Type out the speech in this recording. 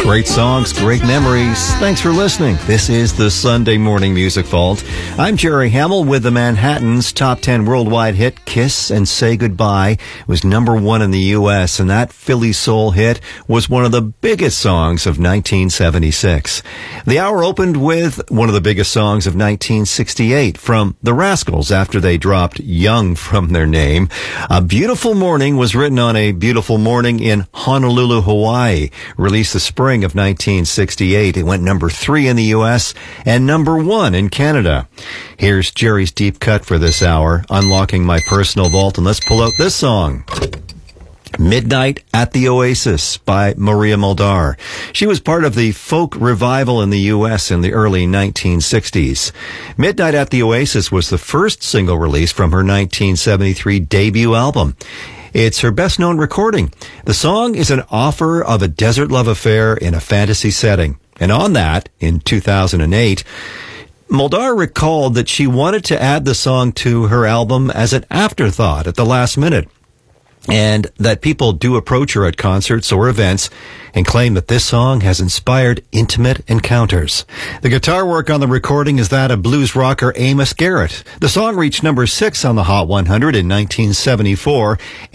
Great songs, great memories. Thanks for listening. This is the Sunday Morning Music Vault. I'm Jerry Hamill with the Manhattans' top 10 worldwide hit, Kiss and Say Goodbye. It was number one in the U.S., and that Philly soul hit was one of the biggest songs of 1976. The hour opened with one of the biggest songs of 1968 from the Rascals after they dropped Young from their name. A Beautiful Morning was written on a beautiful morning in Honolulu, Hawaii. Released the spring of 1968. It went number 3 in the U.S. and number 1 in Canada. Here's Jerry's deep cut for this hour, unlocking my personal vault, and let's pull out this song. Midnight at the Oasis by Maria Muldaur. She was part of the folk revival in the U.S. in the early 1960s. Midnight at the Oasis was the first single release from her 1973 debut album. It's her best-known recording. The song is an offer of a desert love affair in a fantasy setting. And on that, in 2008, Muldaur recalled that she wanted to add the song to her album as an afterthought at the last minute, and that people do approach her at concerts or events and claim that this song has inspired intimate encounters. The guitar work on the recording is that of blues rocker Amos Garrett. The song reached number 6 on the Hot 100 in 1974.